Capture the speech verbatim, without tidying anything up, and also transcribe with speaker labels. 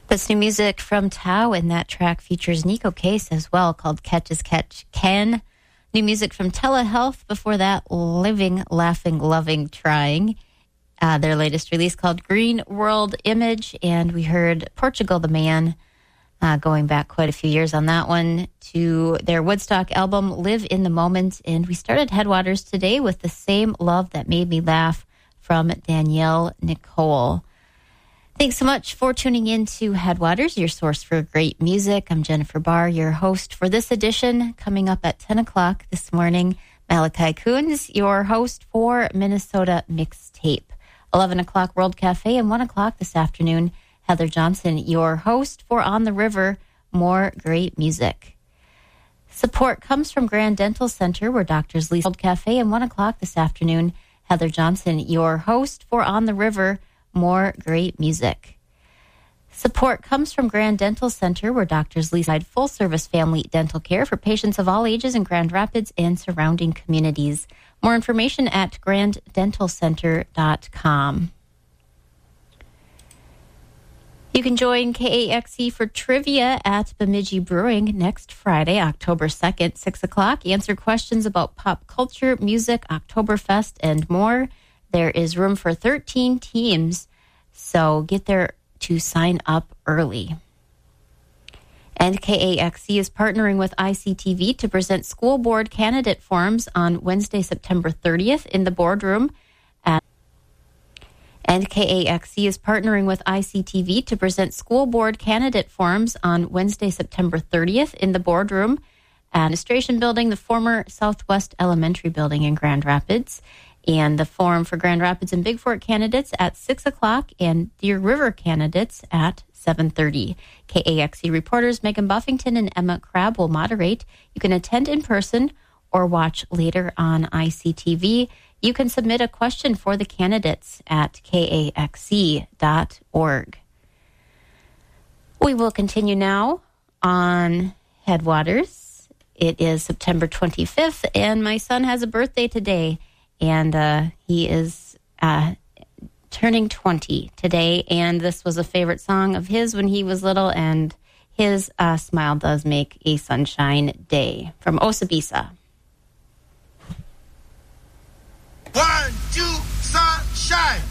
Speaker 1: That's new music from Tao, and that track features Nico Case as well, called Catch as Catch Can. New music from Telehealth. Before that, Living, Laughing, Loving, Trying. Uh, their latest release called Green World Image. And we heard Portugal the Man, uh, going back quite a few years on that one, to their Woodstock album, Live in the Moment. And we started Headwaters today with The Same Love That Made Me Laugh from Danielle Nicole. Thanks so much for tuning in to Headwaters, your source for great music. I'm Jennifer Barr, your host for this edition. Coming up at ten o'clock this morning, Malachi Coons, your host for Minnesota Mixtape. eleven o'clock, World Cafe, and one o'clock this afternoon, Heather Johnson, your host for On the River, more great music. Support comes from Grand Dental Center, where doctors lease World Cafe, and one o'clock this afternoon, Heather Johnson, your host for On the River, more great music. Support comes from Grand Dental Center, where doctors lease full-service family dental care for patients of all ages in Grand Rapids and surrounding communities. More information at grand dental center dot com. You can join K A X E for trivia at Bemidji Brewing next Friday, October second, six o'clock. Answer questions about pop culture, music, Oktoberfest, and more. There is room for thirteen teams, so get there to sign up early. And K A X E is partnering with I C T V to present school board candidate forums on Wednesday, September thirtieth in the boardroom. At and K A X E is partnering with I C T V to present school board candidate forums on Wednesday, September thirtieth in the boardroom at Administration Building, the former Southwest Elementary Building in Grand Rapids. And the forum for Grand Rapids and Big Fort candidates at six o'clock and Deer River candidates at seven thirty. K A X E reporters Megan Buffington and Emma Crabb will moderate. You can attend in person or watch later on I C T V. You can submit a question for the candidates at K A X E dot org. We will continue now on Headwaters. It is September twenty-fifth, and my son has a birthday today. And uh, he is uh, turning twenty today. And this was a favorite song of his when he was little. And his uh, smile does make a sunshine day. From Osabisa.
Speaker 2: One, two, sunshine.